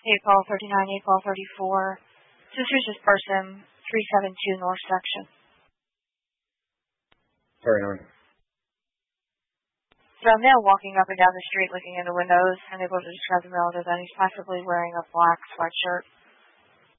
8 call 39, 8 call 34. Suspicious person, 372 North Section. 39. So a male walking up and down the street looking into windows, unable to describe the relative, and he's possibly wearing a black sweatshirt.